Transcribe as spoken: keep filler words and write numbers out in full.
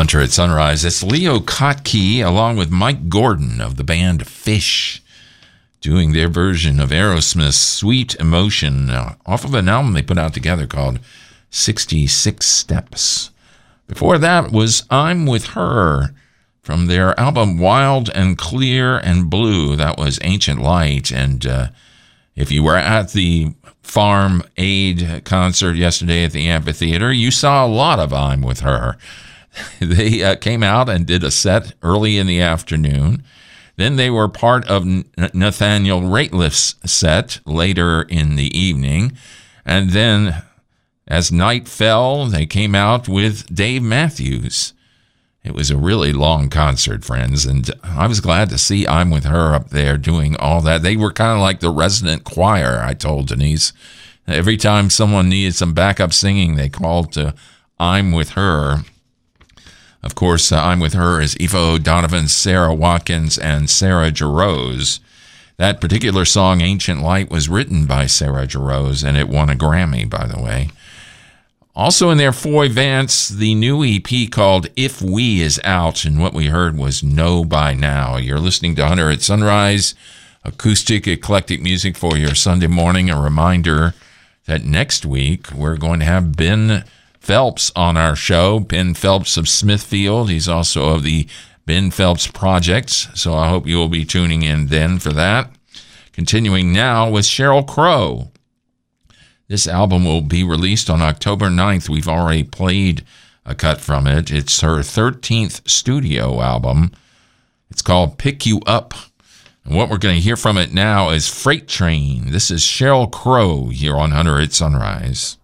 Hunter at Sunrise. It's Leo Kottke along with Mike Gordon of the band Fish doing their version of Aerosmith's Sweet Emotion uh, off of an album they put out together called sixty-six Steps. Before that was I'm With Her from their album Wild and Clear and Blue. That was Ancient Light. And uh, if you were at the Farm Aid concert yesterday at the amphitheater, you saw a lot of I'm With Her. They uh, came out and did a set early in the afternoon. Then they were part of N- Nathaniel Rateliff's set later in the evening. And then as night fell, they came out with Dave Matthews. It was a really long concert, friends, and I was glad to see I'm With Her up there doing all that. They were kind of like the resident choir, I told Denise. Every time someone needed some backup singing, they called to I'm With Her. Of course, uh, I'm With Her is Aoife O'Donovan, Sarah Watkins, and Sarah Jarosz. That particular song, Ancient Light, was written by Sarah Jarosz, and it won a Grammy, by the way. Also in there, Foy Vance, the new E P called If We is out, and what we heard was Know by Now. You're listening to Hunter at Sunrise, acoustic, eclectic music for your Sunday morning. A reminder that next week we're going to have Ben Phelps on our show. Ben Phelps of Smithfield. He's also of the Ben Phelps Projects, so I hope you will be tuning in then for that. Continuing now with Sheryl Crow. This album will be released on October ninth. We've already played a cut from it. It's her thirteenth studio album. It's called Pick You Up. And what we're going to hear from it now is Freight Train. This is Sheryl Crow here on Hunter at Sunrise.